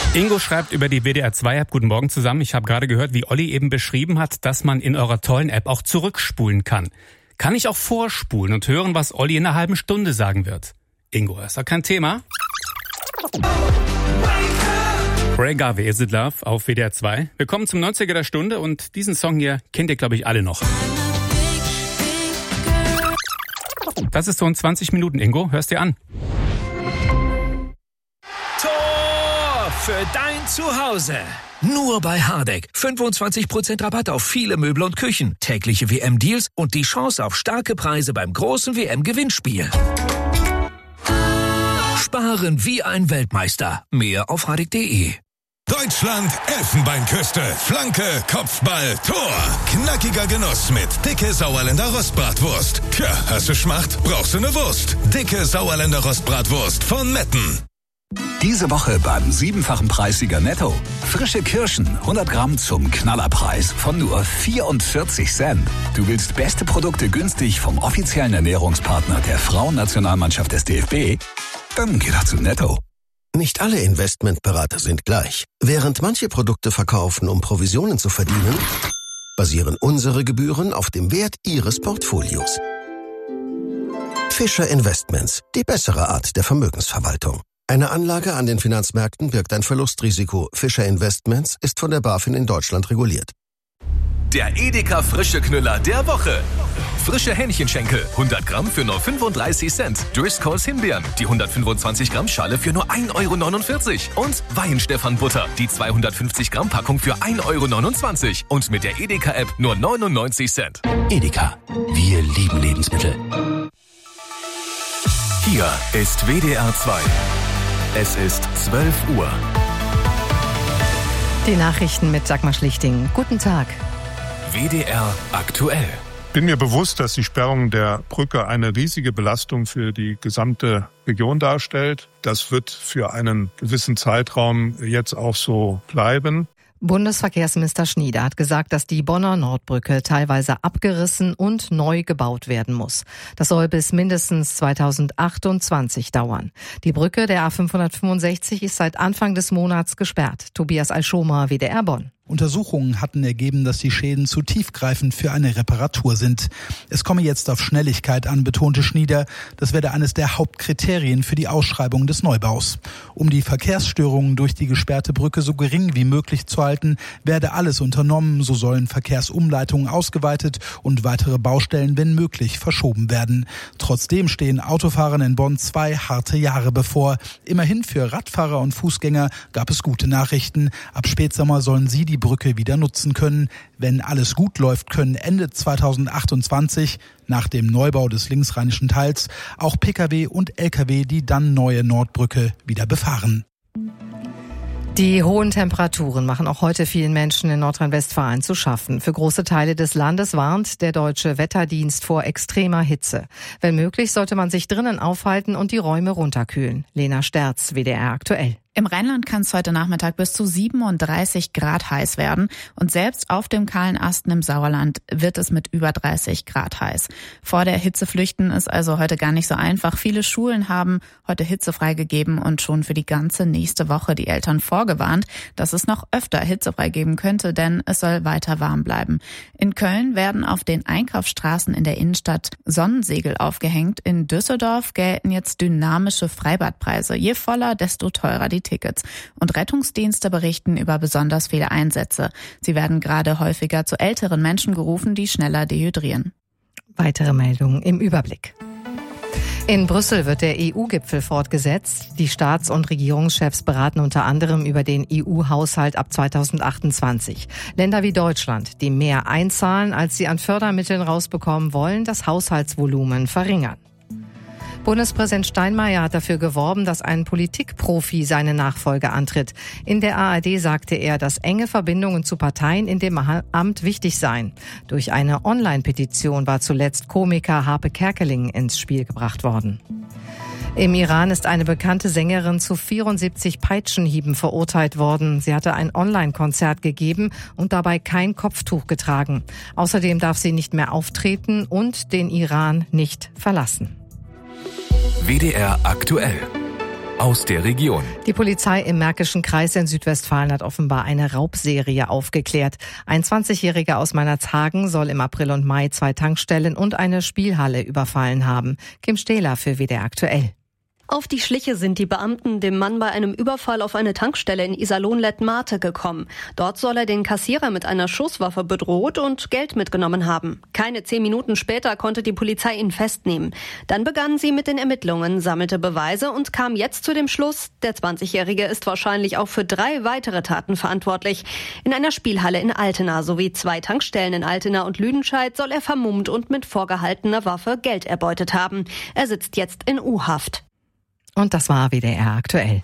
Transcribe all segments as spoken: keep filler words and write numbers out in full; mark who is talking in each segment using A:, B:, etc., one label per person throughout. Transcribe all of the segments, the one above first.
A: Ingo schreibt über die W D R zwei App. Guten Morgen zusammen. Ich habe gerade gehört, wie Olli eben beschrieben hat, dass man in eurer tollen App auch zurückspulen kann. Kann ich auch vorspulen und hören, was Olli in einer halben Stunde sagen wird? Ingo, ist doch kein Thema. Ray Garvey, Is It Love auf W D R zwei. Wir kommen zum neunziger der Stunde und diesen Song hier kennt ihr, glaube ich, alle noch. Das ist so in zwanzig Minuten, Ingo. Hörst dir an.
B: Tor für dein Zuhause. Nur bei Hardegg. fünfundzwanzig Prozent Rabatt auf viele Möbel und Küchen. Tägliche W M-Deals und die Chance auf starke Preise beim großen W M-Gewinnspiel. Sparen wie ein Weltmeister. Mehr auf hardegg punkt de.
C: Deutschland, Elfenbeinküste, Flanke, Kopfball, Tor. Knackiger Genuss mit dicke Sauerländer Rostbratwurst. Tja, hast du Schmacht? Brauchst du eine Wurst? Dicke Sauerländer Rostbratwurst von Metten.
D: Diese Woche beim siebenfachen Preissieger Netto. Frische Kirschen, hundert Gramm zum Knallerpreis von nur vierundvierzig Cent. Du willst beste Produkte günstig vom offiziellen Ernährungspartner der Frauennationalmannschaft des D F B? Dann geh doch zu Netto.
E: Nicht alle Investmentberater sind gleich. Während manche Produkte verkaufen, um Provisionen zu verdienen, basieren unsere Gebühren auf dem Wert Ihres Portfolios. Fischer Investments, die bessere Art der Vermögensverwaltung. Eine Anlage an den Finanzmärkten birgt ein Verlustrisiko. Fischer Investments ist von der BaFin in Deutschland reguliert.
F: Der Edeka Frische Knüller der Woche. Frische Hähnchenschenkel, hundert Gramm für nur fünfunddreißig Cent. Driscolls Himbeeren, die hundertfünfundzwanzig Gramm Schale für nur ein Euro neunundvierzig. Und Weihenstephan Butter, die zweihundertfünfzig Gramm Packung für ein Euro neunundzwanzig. Und mit der Edeka-App nur neunundneunzig Cent.
D: Edeka, wir lieben Lebensmittel.
F: Hier ist W D R zwei. Es ist zwölf Uhr.
G: Die Nachrichten mit Dagmar Schlichting. Guten Tag.
F: W D R aktuell.
H: Ich bin mir bewusst, dass die Sperrung der Brücke eine riesige Belastung für die gesamte Region darstellt. Das wird für einen gewissen Zeitraum jetzt auch so bleiben.
G: Bundesverkehrsminister Schnieder hat gesagt, dass die Bonner Nordbrücke teilweise abgerissen und neu gebaut werden muss. Das soll bis mindestens zweitausendachtundzwanzig dauern. Die Brücke der A fünfhundertfünfundsechzig ist seit Anfang des Monats gesperrt. Tobias Alschomer, W D R Bonn.
I: Untersuchungen hatten ergeben, dass die Schäden zu tiefgreifend für eine Reparatur sind. Es komme jetzt auf Schnelligkeit an, betonte Schnieder. Das werde eines der Hauptkriterien für die Ausschreibung des Neubaus. Um die Verkehrsstörungen durch die gesperrte Brücke so gering wie möglich zu halten, werde alles unternommen. So sollen Verkehrsumleitungen ausgeweitet und weitere Baustellen, wenn möglich, verschoben werden. Trotzdem stehen Autofahrern in Bonn zwei harte Jahre bevor. Immerhin für Radfahrer und Fußgänger gab es gute Nachrichten. Ab Spätsommer sollen sie die Brücke wieder nutzen können. Wenn alles gut läuft, können Ende zweitausendachtundzwanzig, nach dem Neubau des linksrheinischen Teils, auch Pkw und Lkw die dann neue Nordbrücke wieder befahren.
G: Die hohen Temperaturen machen auch heute vielen Menschen in Nordrhein-Westfalen zu schaffen. Für große Teile des Landes warnt der Deutsche Wetterdienst vor extremer Hitze. Wenn möglich, sollte man sich drinnen aufhalten und die Räume runterkühlen. Lena Sterz, W D R aktuell.
J: Im Rheinland kann es heute Nachmittag bis zu siebenunddreißig Grad heiß werden. Und selbst auf dem kahlen Asten im Sauerland wird es mit über dreißig Grad heiß. Vor der Hitze flüchten ist also heute gar nicht so einfach. Viele Schulen haben heute hitzefrei gegeben und schon für die ganze nächste Woche die Eltern vorgewarnt, dass es noch öfter hitzefrei geben könnte, denn es soll weiter warm bleiben. In Köln werden auf den Einkaufsstraßen in der Innenstadt Sonnensegel aufgehängt. In Düsseldorf gelten jetzt dynamische Freibadpreise. Je voller, desto teurer die Tickets. Und Rettungsdienste berichten über besonders viele Einsätze. Sie werden gerade häufiger zu älteren Menschen gerufen, die schneller dehydrieren.
G: Weitere Meldungen im Überblick. In Brüssel wird der E U-Gipfel fortgesetzt. Die Staats- und Regierungschefs beraten unter anderem über den E U-Haushalt ab zweitausendachtundzwanzig. Länder wie Deutschland, die mehr einzahlen, als sie an Fördermitteln rausbekommen wollen, das Haushaltsvolumen verringern. Bundespräsident Steinmeier hat dafür geworben, dass ein Politikprofi seine Nachfolge antritt. In der A R D sagte er, dass enge Verbindungen zu Parteien in dem Amt wichtig seien. Durch eine Online-Petition war zuletzt Komiker Harpe Kerkeling ins Spiel gebracht worden. Im Iran ist eine bekannte Sängerin zu vierundsiebzig Peitschenhieben verurteilt worden. Sie hatte ein Online-Konzert gegeben und dabei kein Kopftuch getragen. Außerdem darf sie nicht mehr auftreten und den Iran nicht verlassen.
F: W D R aktuell. aus der Region.
G: Die Polizei im Märkischen Kreis in Südwestfalen hat offenbar eine Raubserie aufgeklärt. Ein zwanzigjähriger aus Meinerzhagen soll im April und Mai zwei Tankstellen und eine Spielhalle überfallen haben. Kim Stehler für W D R aktuell.
K: Auf die Schliche sind die Beamten dem Mann bei einem Überfall auf eine Tankstelle in Iserlohn-Lettmate gekommen. Dort soll er den Kassierer mit einer Schusswaffe bedroht und Geld mitgenommen haben. Keine zehn Minuten später konnte die Polizei ihn festnehmen. Dann begannen sie mit den Ermittlungen, sammelte Beweise und kam jetzt zu dem Schluss, der zwanzigjährige ist wahrscheinlich auch für drei weitere Taten verantwortlich. In einer Spielhalle in Altena sowie zwei Tankstellen in Altena und Lüdenscheid soll er vermummt und mit vorgehaltener Waffe Geld erbeutet haben. Er sitzt jetzt in U-Haft.
G: Und das war W D R aktuell.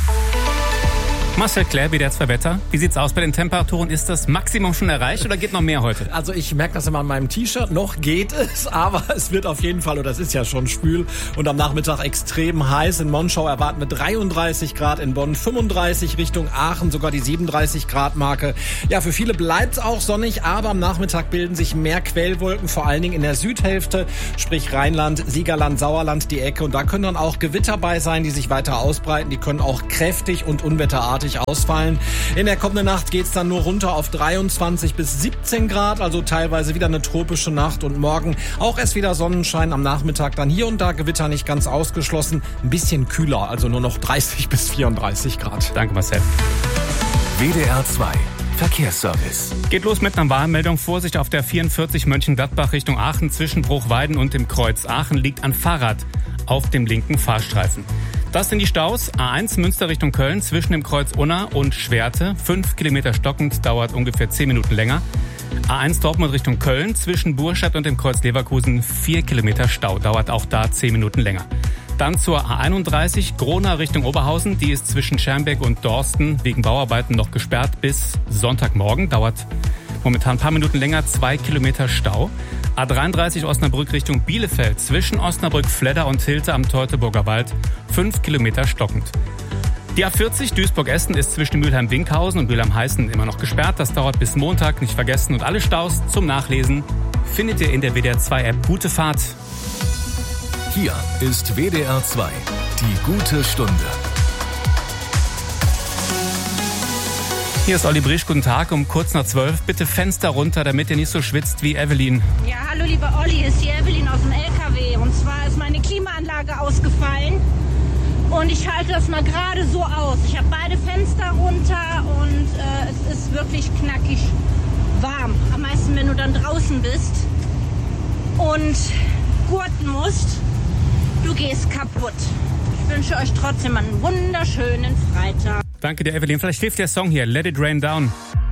A: Marcel Claire, W D R zwei Wetter. Wie sieht's aus bei den Temperaturen? Ist das Maximum schon erreicht oder geht noch mehr heute?
L: Also ich merke das immer an meinem T-Shirt. Noch geht es, aber es wird auf jeden Fall, oder es ist ja schon schwül und am Nachmittag extrem heiß. In Monschau erwarten wir dreiunddreißig Grad, in Bonn fünfunddreißig, Richtung Aachen sogar die siebenunddreißig Grad Marke. Ja, für viele bleibt's auch sonnig, aber am Nachmittag bilden sich mehr Quellwolken, vor allen Dingen in der Südhälfte, sprich Rheinland, Siegerland, Sauerland, die Ecke. Und da können dann auch Gewitter bei sein, die sich weiter ausbreiten. Die können auch kräftig und unwetterartig ausfallen. In der kommenden Nacht geht's dann nur runter auf dreiundzwanzig bis siebzehn Grad, also teilweise wieder eine tropische Nacht und morgen auch erst wieder Sonnenschein, am Nachmittag dann hier und da Gewitter nicht ganz ausgeschlossen, ein bisschen kühler, also nur noch dreißig bis vierunddreißig Grad.
A: Danke, Marcel.
F: W D R zwei Verkehrsservice.
A: Geht los mit einer Warnmeldung. Vorsicht auf der vierundvierzig Mönchengladbach Richtung Aachen zwischen Bruchweiden und dem Kreuz Aachen liegt ein Fahrrad auf dem linken Fahrstreifen. Das sind die Staus. A eins Münster Richtung Köln zwischen dem Kreuz Unna und Schwerte. Fünf Kilometer stockend, dauert ungefähr zehn Minuten länger. A eins Dortmund Richtung Köln zwischen Burstadt und dem Kreuz Leverkusen. Vier Kilometer Stau, dauert auch da zehn Minuten länger. Dann zur A einunddreißig Grona Richtung Oberhausen. Die ist zwischen Schermbeck und Dorsten wegen Bauarbeiten noch gesperrt bis Sonntagmorgen. Dauert momentan ein paar Minuten länger, zwei Kilometer Stau. A dreiunddreißig Osnabrück Richtung Bielefeld zwischen Osnabrück, Fledder und Hilter am Teutoburger Wald. Fünf Kilometer stockend. Die A vierzig Duisburg-Essen ist zwischen Mülheim-Winkhausen und Mülheim-Heißen immer noch gesperrt. Das dauert bis Montag, nicht vergessen. Und alle Staus zum Nachlesen findet ihr in der W D R zwei App. Gute Fahrt.
F: Hier ist W D R zwei, die gute Stunde.
A: Hier ist Olli Brisch, guten Tag, um kurz nach zwölf. Bitte Fenster runter, damit ihr nicht so schwitzt wie Evelyn.
M: Ja, hallo lieber Olli, hier ist die Evelyn aus dem L K W. Und zwar ist meine Klimaanlage ausgefallen und ich halte das mal gerade so aus. Ich habe beide Fenster runter und äh, es ist wirklich knackig warm. Am meisten, wenn du dann draußen bist und gurten musst, du gehst kaputt. Ich wünsche euch trotzdem einen wunderschönen Freitag.
A: Danke dir, Evelyn. Vielleicht hilft der Song hier, Let It Rain Down.